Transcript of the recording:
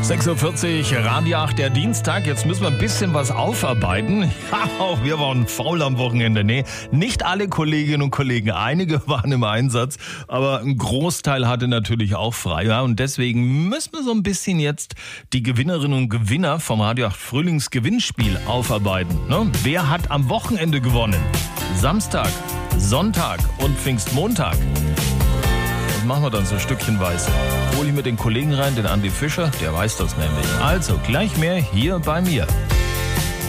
6.40 Uhr, Radio 8, der Dienstag. Jetzt müssen wir ein bisschen was aufarbeiten. Ja, auch wir waren faul am Wochenende. Nee, nicht alle Kolleginnen und Kollegen. Einige waren im Einsatz, aber ein Großteil hatte natürlich auch frei. Ja, und deswegen müssen wir so ein bisschen jetzt die Gewinnerinnen und Gewinner vom Radio 8 Frühlingsgewinnspiel aufarbeiten. Ne? Wer hat am Wochenende gewonnen? Samstag, Sonntag und Pfingstmontag. Machen wir dann so stückchenweise. Hol ich mir den Kollegen rein, den Andi Fischer, der weiß das nämlich. Also, gleich mehr hier bei mir.